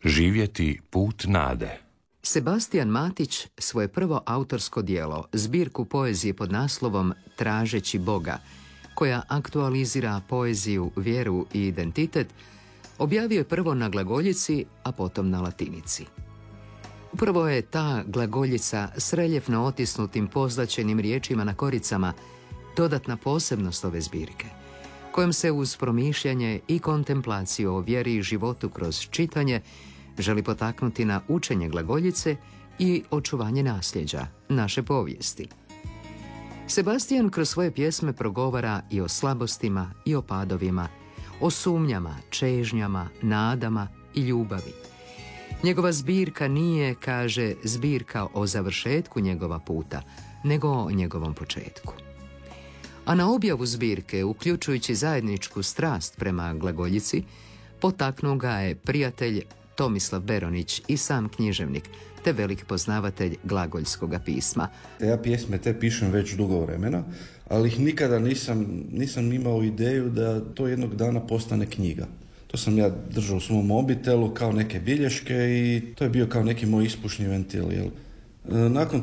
Živjeti put nade. Sebastijan Matić svoje prvo autorsko djelo, zbirku poezije pod naslovom Tražeći Boga, koja aktualizira poeziju, vjeru i identitet, objavio je prvo na glagoljici, a potom na latinici. Upravo je ta glagoljica s reljefno otisnutim pozlaćenim riječima na koricama dodatna posebnost ove zbirke, kojom se uz promišljanje i kontemplaciju o vjeri i životu kroz čitanje želi potaknuti na učenje glagoljice i očuvanje nasljeđa, naše povijesti. Sebastijan kroz svoje pjesme progovara i o slabostima i o padovima, o sumnjama, čežnjama, nadama i ljubavi. Njegova zbirka nije, kaže, zbirka o završetku njegova puta, nego o njegovom početku. A na objavu zbirke, uključujući zajedničku strast prema glagoljici, potaknuo ga je prijatelj Tomislav Beronić i sam književnik, te velik poznavatelj glagoljskoga pisma. Ja pjesme te pišem već dugo vremena, ali ih nikada nisam imao ideju da to jednog dana postane knjiga. To sam ja držao u svom mobitelu kao neke bilješke i to je bio kao neki moj ispušni ventil. Nakon